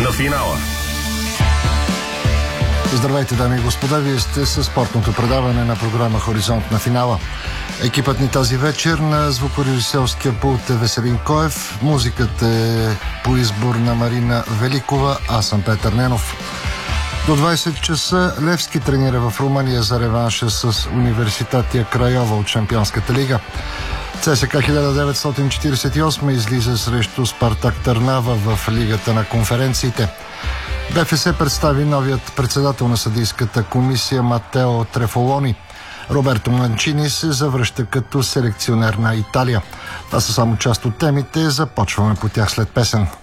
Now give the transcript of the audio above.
на финала. Здравейте, дами и господа, вие сте със спортното предаване на програма Хоризонт на финала. Екипът ни тази вечер на звукорежисьорския пулт е Веселин Коев, музиката е по избор на Марина Великова, аз съм Петър Ненов. До 20 часа Левски тренира в Румъния за реванша с Университатия Крайова от Шампионската лига. ЦСКА 1948 излиза срещу Спартак Търнава в Лигата на конференциите. БФС представи новият председател на съдийската комисия Матео Трефолони. Роберто Манчини се завръща като селекционер на Италия. Това са само част от темите. Започваме по тях след песен.